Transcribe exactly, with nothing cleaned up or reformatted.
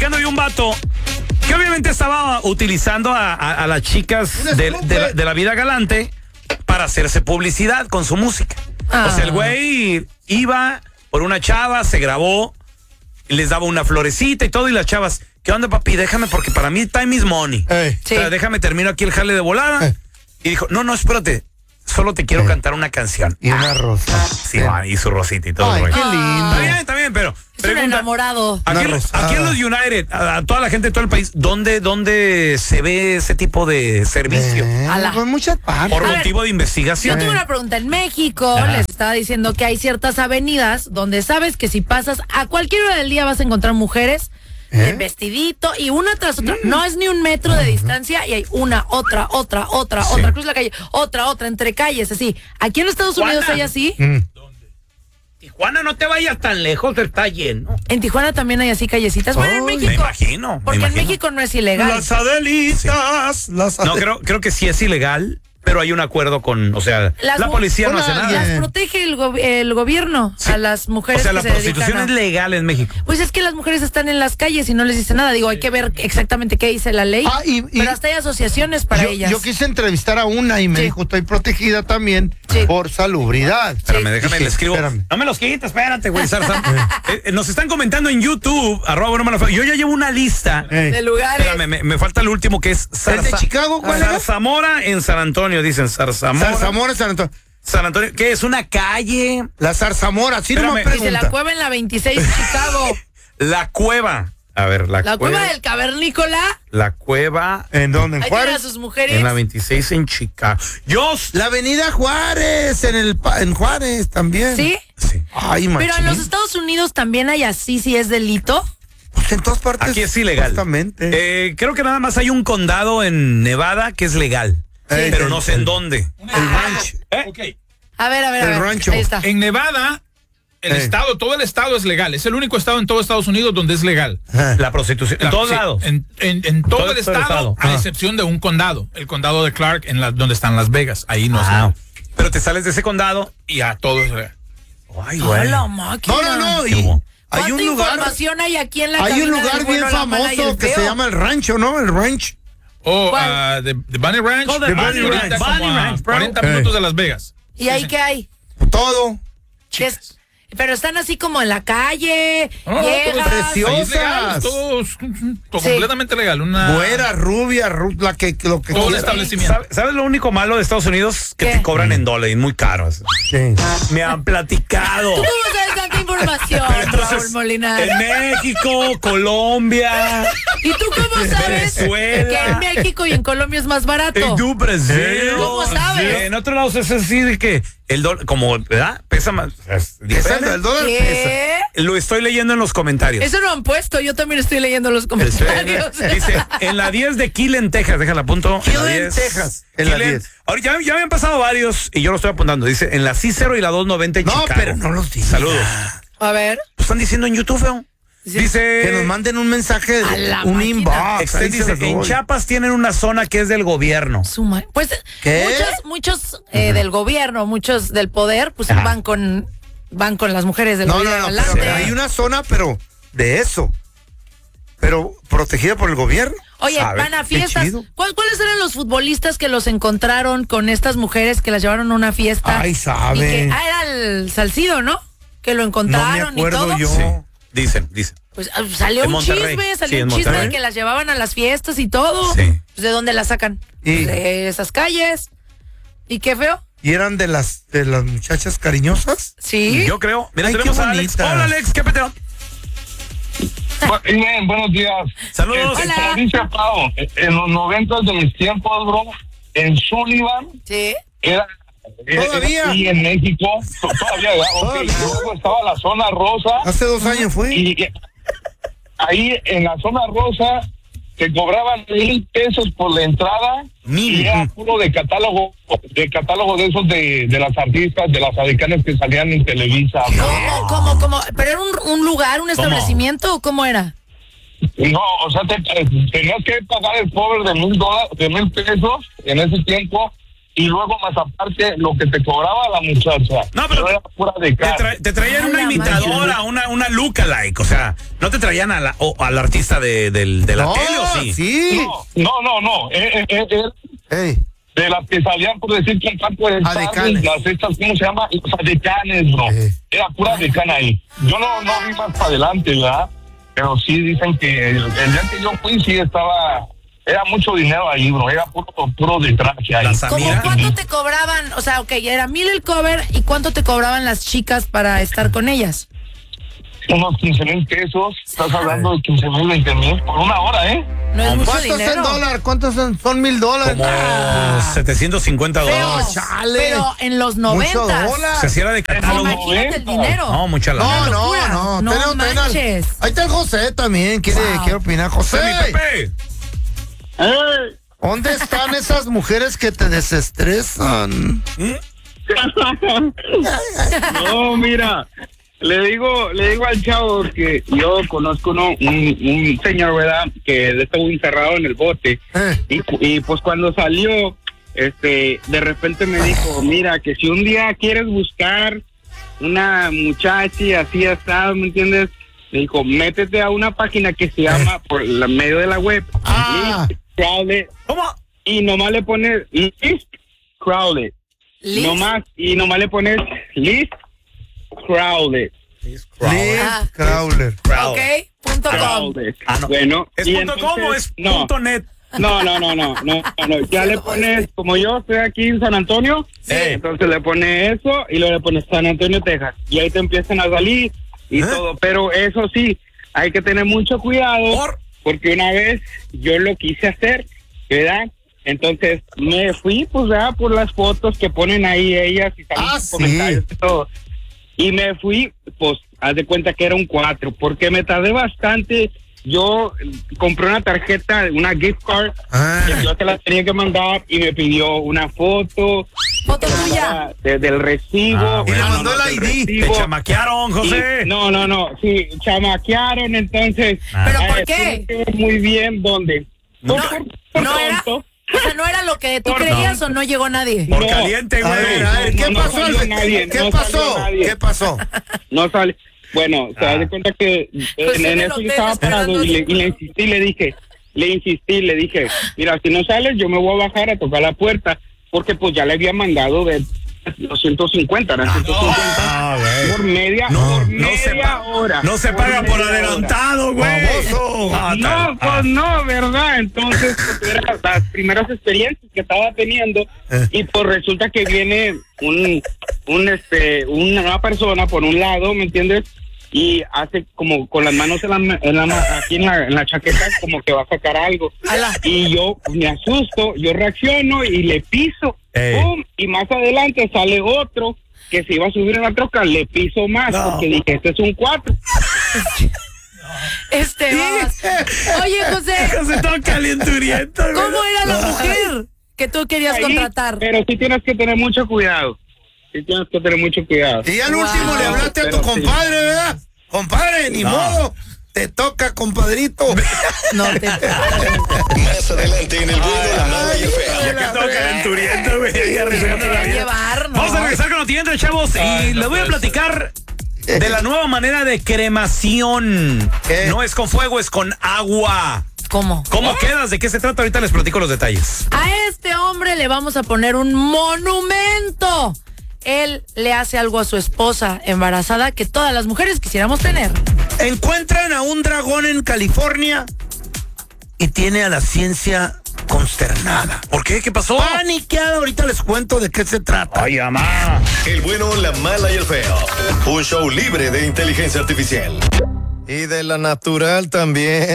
platicando de un vato que obviamente estaba utilizando a, a, a las chicas de, de, la, de la vida galante para hacerse publicidad con su música. Ah. O sea, el güey iba por una chava, se grabó, les daba una florecita y todo, y las chavas, ¿qué onda, papi? Déjame, porque para mí time is money. Hey. Sí. O sea, déjame, termino aquí el jale de volada. Hey. Y dijo, no, no, espérate, solo te quiero hey. cantar una canción. Y una rosa. Sí, man, y su rosita y todo. Ay, el qué lindo. Está bien, está bien, pero... Es un enamorado. Aquí, aquí en los United, a, a toda la gente de todo el país, ¿dónde, dónde se ve ese tipo de servicio? Eh, pues muchas partes. Por a motivo ver, de investigación. Yo tengo una pregunta. En México Ajá. les estaba diciendo que hay ciertas avenidas donde sabes que si pasas a cualquier hora del día vas a encontrar mujeres ¿Eh? en vestidito y una tras otra. Mm. No es ni un metro de distancia y hay una, otra, otra, otra, sí. otra, cruz la calle, otra, otra, entre calles, así. Aquí en Estados Unidos Juana. hay así. Mm. Tijuana, no te vayas tan lejos, está lleno. En Tijuana también hay así callecitas. Bueno, en México. Me imagino. Porque me imagino. en México no es ilegal. Las Adelitas. Sí. Las Adel... No, creo, creo que sí es ilegal, pero hay un acuerdo con, o sea, las la policía no hace nada. Las protege el, go el gobierno sí. a las mujeres. O sea, que la se prostitución a... es legal en México. Pues es que las mujeres están en las calles y no les dice nada. Digo, hay que ver exactamente qué dice la ley. Ah, y, y pero hasta hay asociaciones para yo, ellas. Yo quise entrevistar a una y me sí. dijo, estoy protegida también sí. por salubridad. Espérame, sí. déjame, le escribo. Espérame. No me los quites, espérate, güey. eh, nos están comentando en YouTube, arroba bueno, malo, yo ya llevo una lista eh. de lugares. Espérame, me, me falta el último que es Zarza... ¿El de Chicago? ¿Cuál era? Zarzamora en San Antonio, dicen Zarzamora. Zarzamora en San Antonio. San Antonio, ¿qué es? ¿Una calle? La Zarzamora, sí, no me pregunta. Dice la cueva en la veintiséis, Chicago. La cueva. A ver, la, la cueva. cueva del cavernícola. La cueva. ¿En dónde? ¿En Ahí Juárez? a sus mujeres. En la veintiséis en Chicago. Yo. La avenida Juárez, en el en Juárez también. ¿Sí? Sí. Ay, machín. Pero en los Estados Unidos también hay así, si es delito. Pues en todas partes. Aquí es ilegal. Exactamente. Eh, creo que nada más hay un condado en Nevada que es legal. Sí. Pero el, no sé en dónde. El ranch. ¿Eh? Okay. A ver, a ver, a ver. El rancho. Ahí está. En Nevada, el eh. estado, todo el estado es legal. Es el único estado en todo Estados Unidos donde es legal. La prostitución. En la, todos sí, lados. En, en, en todo, todo el estado, estado. a ah. excepción de un condado. El condado de Clark, en la, donde están Las Vegas. Ahí no ah. es legal. Pero te sales de ese condado y a todo es legal. Ay, güey. la máquina. No, no, no. Y hay un lugar. Información hay aquí en la Hay un lugar bien famoso que se llama el rancho, ¿no? El ranch. Oh, uh, the, the Bunny Ranch. Oh, the Bunny Ranch. Bunny Ranch, cuarenta hey. minutos de Las Vegas. ¿Y sí, ahí sí. qué hay? Todo. Es, pero están así como en la calle, no, viejas. Preciosas. Todo, todo, todo sí. completamente legal. Una güera, rubia, ru la que lo que todo el establecimiento. ¿Sabes, ¿Sabes lo único malo de Estados Unidos? Que ¿Qué? te cobran en dólares, muy caros. Sí. Me han platicado. ¿Tú cómo sabes tanta información, entonces, Raúl Molina? En México, Colombia. ¿Y tú cómo sabes Venezuela. que en México y en Colombia es más barato? En tu Brasil. ¿Cómo sabes? En otros lados es así de que el dólar, como, ¿verdad? Pesa más. Pesa, el dólar ¿Qué? pesa. Lo estoy leyendo en los comentarios. Eso lo han puesto, yo también estoy leyendo los comentarios. Dice, en la diez de Killen, Texas, déjala apunto. Killen, Texas. En la diez. Ahorita ya, ya me han pasado varios y yo lo estoy apuntando. Dice, en la C cero y la doscientos noventa en no, Chicago. No, pero no los digas. Saludos. A ver. Lo están diciendo en YouTube, ¿no? Dice que nos manden un mensaje, un inbox. Ahí dice, en Chiapas tienen una zona que es del gobierno. Suma. Pues ¿Qué? muchos, muchos eh, uh-huh. del gobierno, muchos del poder, pues Ajá. van con van con las mujeres del no, gobierno. No, no, pero hay una zona, pero de eso. Pero protegida por el gobierno. Oye, ¿sabe? Van a fiestas. ¿Cuál, ¿Cuáles eran los futbolistas que los encontraron con estas mujeres que las llevaron a una fiesta? Ay, sabe. Que, ah, era el Salcido, ¿no? Que lo encontraron no me acuerdo y todo. Yo. Sí. Dicen, dicen. Pues salió en un Monterrey. chisme, salió sí, un chisme de que las llevaban a las fiestas y todo. Sí. Pues, ¿de dónde las sacan? ¿Y? De esas calles. ¿Y qué feo? ¿Y eran de las de las muchachas cariñosas? Sí. Yo creo. Mira, ay, tenemos a Alex. Hola, Alex, ¿qué peteo? Bien, buenos días. Saludos. Este, como dice Pau, en los noventas de mis tiempos, bro, en Sullivan. Sí. Era... ¿Todavía? Y en México, todavía, okay. Luego estaba la zona rosa. Hace dos años fue. Y ahí en la zona rosa te cobraban mil pesos por la entrada. Mil. Y era puro de catálogo, de catálogo de esos de, de las artistas, de las americanas que salían en Televisa. ¿Cómo, cómo, cómo? ¿Pero era un, un lugar, un establecimiento o cómo era? No, o sea, te, tenías que pagar el cover de mil dólares, de mil pesos en ese tiempo. y luego más aparte lo que te cobraba la muchacha. No, pero era pura de te, cara. tra- te traían Ah, una la imitadora, una, una lookalike, o sea, no te traían a la, o, al artista de, del- de la No, tele, ¿o sí? sí. No, no, no, no. Eh, eh, eh, Ey, de las que salían, por decir, que campo de Adecanes. las estas, ¿cómo se llama? Las adecanes, bro. Eh. Era pura decana ahí. Yo no, no vi más para adelante, ¿verdad? Pero sí dicen que el, el día que yo fui, sí estaba, era mucho dinero ahí, bro. Era puro, puro de traje ahí. Las ¿Cómo Samira. cuánto te cobraban? O sea, ok, era mil el cover, ¿y cuánto te cobraban las chicas para estar con ellas? Unos quince mil pesos. Estás hablando de quince mil, veinte mil por una hora, ¿eh? No es mucho ¿cuántos dinero. en dólar? ¿Cuántos son? Son mil dólares. Como Ah, setecientos cincuenta Pero, dólares. chale. pero en los mucho noventas. dólar. Se hiciera de catálogo. Imagínate el dinero. No, mucha No, lana. Una no, locura. no. No tenemos- tenemos- manches. Ahí está el José también. Quiere, Wow. quiere opinar. José, Mi Pepe. ¿dónde están esas mujeres que te desestresan? No, mira, le digo, le digo al chavo que yo conozco uno, un, un señor, ¿verdad? Que estuvo encerrado en el bote Eh. y, cu- y pues cuando salió, este, de repente me dijo, mira, que si un día quieres buscar una muchacha y así así, ¿me entiendes? Me dijo, métete a una página que se llama, por la medio de la web, Ah. List Crowded, ¿Cómo? y nomás le pones List Crowded. Liz. Nomás, y nomás le pones List Crowded. Liz Ah. Crowler. Ok, punto com. Crowded. Ah, no. Bueno, ¿Es y punto com o entonces- es no, punto net? no, no, no, no, no, no, no. Ya le pones, como yo estoy aquí en San Antonio, Sí. entonces le pones eso y luego le pones San Antonio, Texas. Y ahí te empiezan a salir y ¿Eh? todo. Pero eso sí, hay que tener mucho cuidado ¿Por? porque una vez yo lo quise hacer, ¿verdad? Entonces me fui, pues, ¿verdad? Por las fotos que ponen ahí ellas y salen Ah, sus sí. comentarios y todo. Y me fui, pues, haz de cuenta que era un cuatro, porque me tardé bastante. Yo eh, compré una tarjeta, una gift card, Ah. que yo te la tenía que mandar y me pidió una foto Foto tuya. de- del recibo. Ah, Y le bueno. mandó el del I D. Te recibo. chamaquearon, José. Y- no, no, no, sí, chamaquearon, entonces. ¿Pero eh, por qué? tuve que ver muy bien dónde. No, Por- por- por no era- tonto. O sea, ¿no era lo que tú Por- creías o no llegó nadie? Por No. caliente, A güey. ver, a ver, ¿qué No, no pasó? salió Alfred? nadie, ¿Qué no pasó? salió nadie. ¿Qué pasó? No sale. Bueno, se Ah. da cuenta que Pues en, en en el eso yo hotel estaba parado y le, y le insistí, le dije, le insistí, le dije, mira, si no sales, yo me voy a bajar a tocar la puerta, porque pues ya le había mandado de los ciento cincuenta, eran ciento cincuenta Ah, güey. por media, No, por no se media pa- hora. No se paga por media hora. adelantado, güey. Baboso. Ah, No, tal- pues ah. no, ¿verdad? Entonces, pues, eran las primeras experiencias que estaba teniendo Eh. y pues resulta que viene un, un este, una persona por un lado, ¿me entiendes? Y hace como con las manos en la, ma- en la ma- aquí en la, en la chaqueta como que va a sacar algo. Ala. Y yo me asusto, yo reacciono y le piso. Ey. ¡Pum! Y más adelante sale otro que se iba a subir en la troca, le piso más No. porque dije, este es un cuatro. Este, babas. Oye, José, José todo calenturiento, güey. ¿cómo era la mujer que tú querías Ahí, contratar? Pero sí tienes que tener mucho cuidado. Sí tienes que tener mucho cuidado. Y al Wow. último le hablaste a tu Pero sí. compadre, ¿verdad? Compadre, ni No. modo. Te toca, compadrito. No te Más adelante en el bueno, la mala y el feo. Ya que todo calenturiento, güey. ahí arriesgando la vida. llevar, ¿no? Vamos a regresar con los siguientes, chavos. Y les voy a platicar de la nueva manera de cremación. ¿Qué? No es con fuego, es con agua. ¿Cómo? ¿Cómo quedas? ¿De qué se trata? Ahorita les platico los detalles. A este hombre le vamos a poner un monumento. Él le hace algo a su esposa embarazada que todas las mujeres quisiéramos tener. Encuentran a un dragón en California y tiene a la ciencia consternada. ¿Por qué? ¿Qué pasó? Paniqueada, ahorita les cuento de qué se trata. Ay, mamá. El bueno, la mala y el feo. Un show libre de inteligencia artificial. Y de la natural también.